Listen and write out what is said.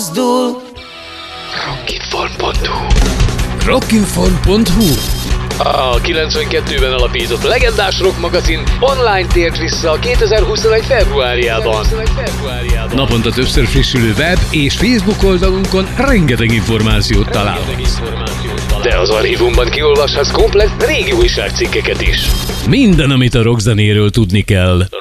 Rockinform.hu Rockinform.hu A 92-ben alapított legendás rock magazin online tért vissza 2021. februárjában. Naponta többször frissülő web és Facebook oldalunkon rengeteg információt találhatsz. De az archívumban kiolvashatsz komplett régi újságcikkeket is. Minden, amit a rockzenéről tudni kell.